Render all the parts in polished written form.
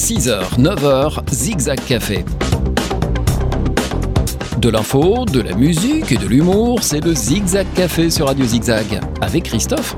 6h, 9h, Zigzag Café. De l'info, de la musique et de l'humour, c'est le Zigzag Café sur Radio Zigzag, avec Christophe.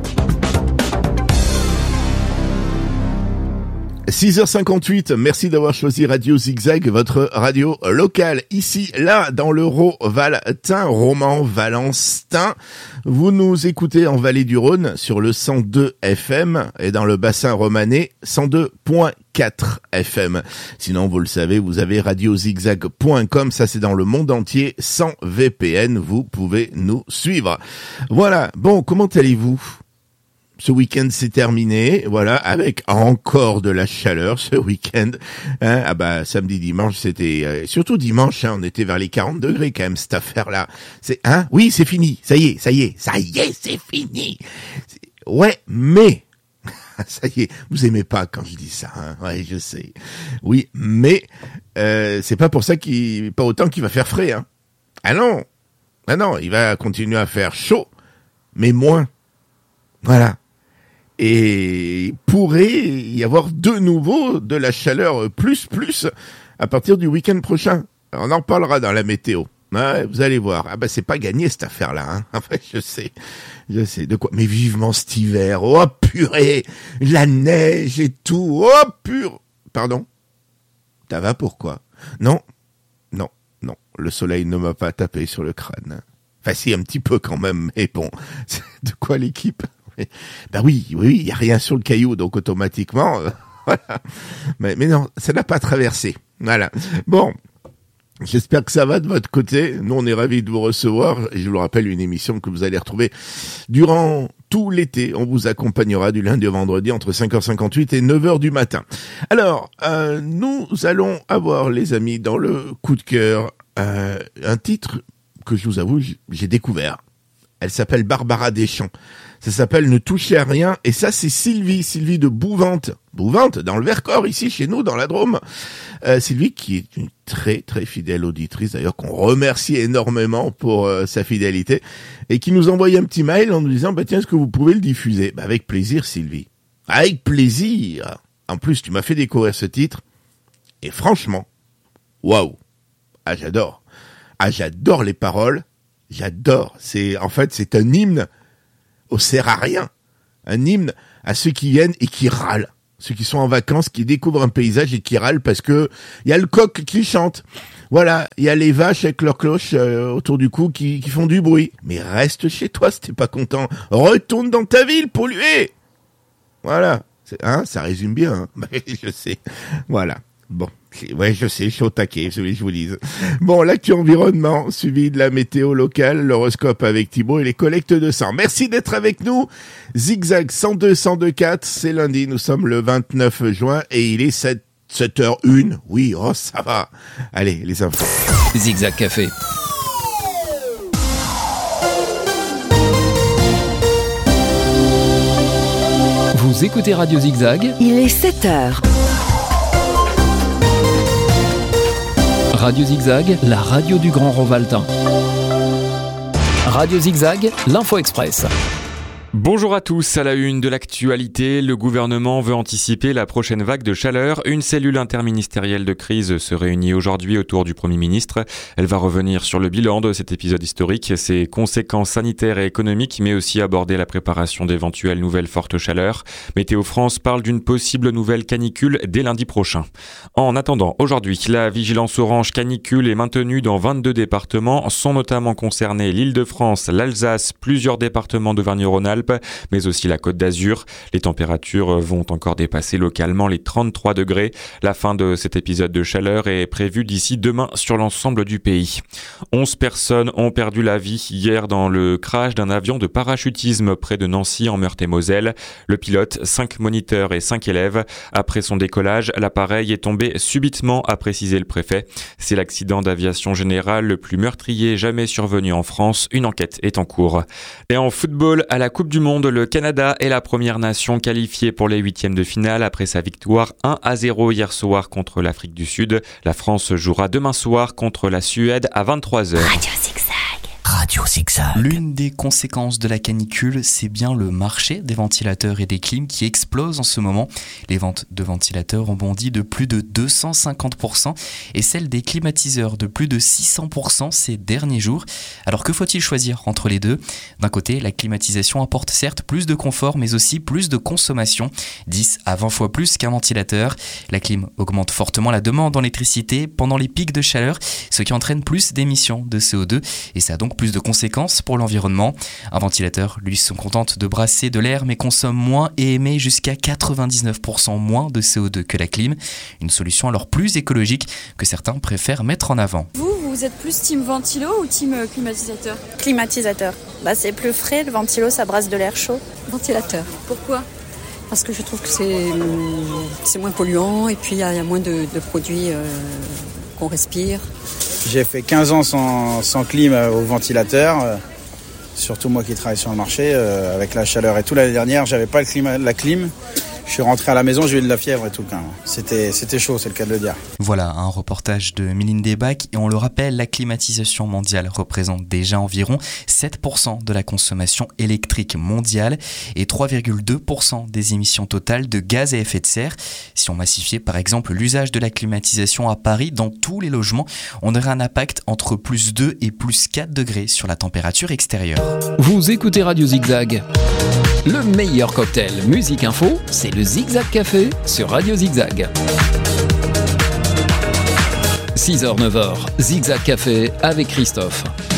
6h58, merci d'avoir choisi Radio Zigzag, votre radio locale. Ici, là, dans l'Euro-Valtin, Roman Valentin. Vous nous écoutez en Vallée du Rhône sur le 102 FM et dans le bassin romanais 102.4 FM. Sinon, vous le savez, vous avez radiozigzag.com, ça c'est dans le monde entier, sans VPN, vous pouvez nous suivre. Voilà, bon, comment allez-vous ? Ce week-end s'est terminé, voilà, avec encore de la chaleur ce week-end. Samedi, dimanche, c'était surtout dimanche, on était vers les 40 degrés quand même cette affaire-là. Oui, c'est fini. Ça y est, c'est fini. Ouais, mais ça y est, vous aimez pas quand je dis ça, hein. Ouais, je sais. Oui, mais c'est pas pour ça pas autant qu'il va faire frais, hein. Ah non, il va continuer à faire chaud, mais moins. Voilà. Et il pourrait y avoir de nouveau de la chaleur plus à partir du week-end prochain. Alors, on en parlera dans la météo. Ouais, vous allez voir. C'est pas gagné cette affaire-là, hein. Enfin, je sais de quoi. Mais vivement cet hiver. Oh purée, la neige et tout. Oh pur. Pardon. Ça va pourquoi ? Non. Le soleil ne m'a pas tapé sur le crâne. Enfin, si, un petit peu quand même. Mais bon, de quoi l'équipe ? Oui, il y a rien sur le caillou, donc automatiquement, voilà. Mais non, ça n'a pas traversé. Voilà. Bon, j'espère que ça va de votre côté. Nous, on est ravis de vous recevoir. Et je vous le rappelle, une émission que vous allez retrouver durant tout l'été. On vous accompagnera du lundi au vendredi entre 5h58 et 9h du matin. Alors, nous allons avoir, les amis, dans le coup de cœur, un titre que je vous avoue, j'ai découvert. Elle s'appelle Barbara Deschamps. Ça s'appelle Ne touchez à rien. Et ça, c'est Sylvie de Bouvante. Bouvante, dans le Vercors, ici, chez nous, dans la Drôme. Sylvie, qui est une très, très fidèle auditrice, d'ailleurs, qu'on remercie énormément pour sa fidélité. Et qui nous envoyait un petit mail en nous disant, tiens, est-ce que vous pouvez le diffuser ? Avec plaisir, Sylvie. Avec plaisir. En plus, tu m'as fait découvrir ce titre. Et franchement, waouh. J'adore. J'adore les paroles. J'adore. C'est un hymne au sert à rien. Un hymne à ceux qui viennent et qui râlent. Ceux qui sont en vacances, qui découvrent un paysage et qui râlent parce que il y a le coq qui chante. Voilà. Il y a les vaches avec leurs cloches autour du cou qui font du bruit. Mais reste chez toi si t'es pas content. Retourne dans ta ville polluée. Voilà. Ça résume bien, hein. Je sais. Voilà. Bon. Ouais, je sais, je suis au taquet, je vous dise. Bon, l'actu environnement, suivi de la météo locale, l'horoscope avec Thibaut et les collectes de sang. Merci d'être avec nous. Zigzag 102.4, c'est lundi, nous sommes le 29 juin et il est 7h01. Oui, ça va. Allez, les infos. Zigzag Café. Vous écoutez Radio Zigzag ? Il est 7h. Radio Zigzag, la radio du Grand Rovaltin. Radio Zigzag, l'Info Express. Bonjour à tous, à la une de l'actualité, le gouvernement veut anticiper la prochaine vague de chaleur. Une cellule interministérielle de crise se réunit aujourd'hui autour du Premier ministre. Elle va revenir sur le bilan de cet épisode historique, ses conséquences sanitaires et économiques, mais aussi aborder la préparation d'éventuelles nouvelles fortes chaleurs. Météo France parle d'une possible nouvelle canicule dès lundi prochain. En attendant, aujourd'hui, la vigilance orange canicule est maintenue dans 22 départements. Sont notamment concernés l'Île-de-France, l'Alsace, plusieurs départements d'Auvergne-Rhône-Alpes, mais aussi la Côte d'Azur. Les températures vont encore dépasser localement les 33 degrés. La fin de cet épisode de chaleur est prévue d'ici demain sur l'ensemble du pays. 11 personnes ont perdu la vie hier dans le crash d'un avion de parachutisme près de Nancy en Meurthe-et-Moselle. Le pilote, 5 moniteurs et 5 élèves. Après son décollage, l'appareil est tombé subitement, a précisé le préfet. C'est l'accident d'aviation générale le plus meurtrier jamais survenu en France. Une enquête est en cours. Et en football, à la Coupe du Monde, le Canada est la première nation qualifiée pour les huitièmes de finale après sa victoire 1-0 hier soir contre l'Afrique du Sud. La France jouera demain soir contre la Suède à 23h. Radio Zigzag. Radio Zigzag. L'une des conséquences de la canicule, c'est bien le marché des ventilateurs et des clims qui explose en ce moment. Les ventes de ventilateurs ont bondi de plus de 250% et celles des climatiseurs de plus de 600% ces derniers jours. Alors que faut-il choisir entre les deux ? D'un côté, la climatisation apporte certes plus de confort mais aussi plus de consommation, 10 à 20 fois plus qu'un ventilateur. La clim augmente fortement la demande en électricité pendant les pics de chaleur, ce qui entraîne plus d'émissions de CO2 et ça a donc plus de conséquences pour l'environnement. Un ventilateur, lui, se contente de brasser de l'air mais consomme moins et émet jusqu'à 99% moins de CO2 que la clim. Une solution alors plus écologique que certains préfèrent mettre en avant. Vous êtes plus team ventilo ou team climatisateur ? Climatisateur. C'est plus frais, le ventilo ça brasse de l'air chaud. Ventilateur. Pourquoi ? Parce que je trouve que c'est moins polluant et puis il y a moins de produits qu'on respire. J'ai fait 15 ans sans clim au ventilateur, surtout moi qui travaille sur le marché, avec la chaleur et tout. L'année dernière, j'avais pas la clim. Je suis rentré à la maison, j'ai eu de la fièvre et tout. C'était chaud, c'est le cas de le dire. Voilà un reportage de Mylène Debac et on le rappelle, la climatisation mondiale représente déjà environ 7% de la consommation électrique mondiale et 3,2% des émissions totales de gaz à effet de serre. Si on massifiait par exemple l'usage de la climatisation à Paris dans tous les logements, on aurait un impact entre plus 2 et plus 4 degrés sur la température extérieure. Vous écoutez Radio Zigzag. Le meilleur cocktail musique info, c'est le Zigzag Café sur Radio Zigzag. 6h-9h, Zigzag Café avec Christophe.